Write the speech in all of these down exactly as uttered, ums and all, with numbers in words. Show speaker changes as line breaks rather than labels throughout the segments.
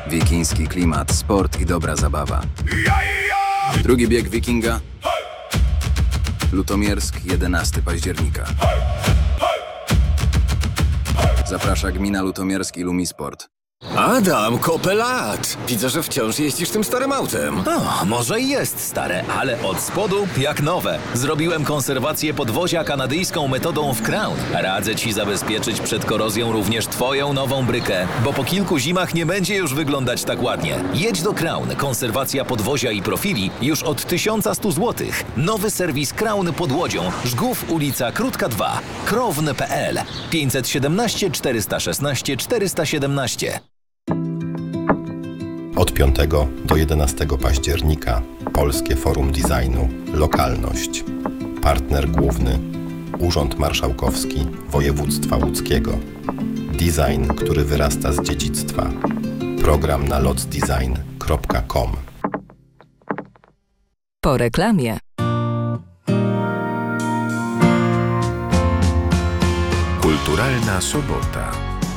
Wikiński klimat, sport i dobra zabawa. Drugi bieg Wikinga. Lutomiersk, jedenastego października. Zaprasza gmina Lutomiersk i Lumisport.
Adam, kopę lat! Widzę, że wciąż jeździsz tym starym autem.
O, może i jest stare, ale od spodu jak nowe. Zrobiłem konserwację podwozia kanadyjską metodą w Crown. Radzę Ci zabezpieczyć przed korozją również Twoją nową brykę, bo po kilku zimach nie będzie już wyglądać tak ładnie. Jedź do Crown. Konserwacja podwozia i profili już od tysiąc sto złotych. Nowy serwis Crown pod Łodzią. Żgów, ulica Krótka dwa. krowny kropka p l pięćset siedemnaście czterysta szesnaście czterysta siedemnaście.
Od piątego do jedenastego października Polskie Forum Designu Lokalność. Partner główny Urząd Marszałkowski Województwa Łódzkiego. Design, który wyrasta z dziedzictwa. Program na lotsdesign kropka com.
Po reklamie.
Kulturalna sobota.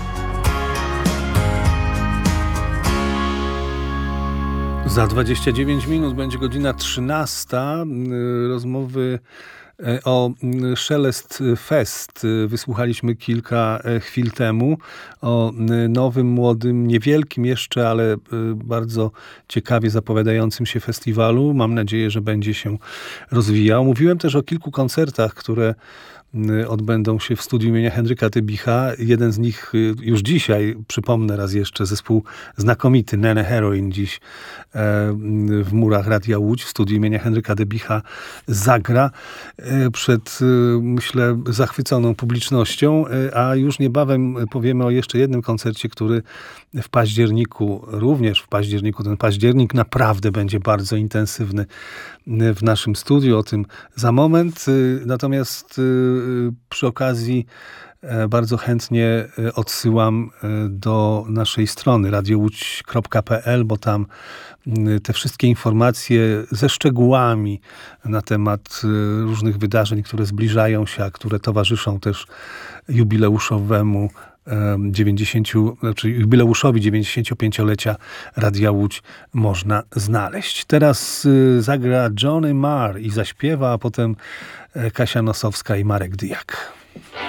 Za dwadzieścia dziewięć minut będzie godzina trzynasta. Rozmowy o Szelest Fest wysłuchaliśmy kilka chwil temu. O nowym, młodym, niewielkim jeszcze, ale bardzo ciekawie zapowiadającym się festiwalu. Mam nadzieję, że będzie się rozwijał. Mówiłem też o kilku koncertach, które odbędą się w studiu imienia Henryka Tybicha. Jeden z nich już dzisiaj, przypomnę raz jeszcze, zespół znakomity Nene Heroin dziś w murach Radia Łódź w studiu imienia Henryka Tybicha zagra przed, myślę, zachwyconą publicznością, a już niebawem powiemy o jeszcze jednym koncercie, który w październiku, również w październiku, ten październik naprawdę będzie bardzo intensywny w naszym studiu, o tym za moment. Natomiast przy okazji bardzo chętnie odsyłam do naszej strony radio łódź kropka p l, bo tam te wszystkie informacje ze szczegółami na temat różnych wydarzeń, które zbliżają się, a które towarzyszą też jubileuszowemu dziewięćdziesięciu, znaczy jubileuszowi dziewięćdziesięciopięciolecia Radia Łódź można znaleźć. Teraz zagra Johnny Marr i zaśpiewa, a potem Kasia Nosowska i Marek Dyjak.